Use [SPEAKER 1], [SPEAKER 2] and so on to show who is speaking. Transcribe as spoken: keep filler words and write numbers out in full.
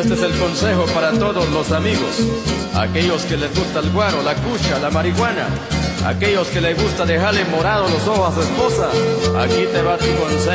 [SPEAKER 1] Este es el consejo para todos los amigos, aquellos que les gusta el guaro, la cucha, la marihuana, aquellos que les gusta dejarle morados los ojos a su esposa. Aquí te va tu consejo.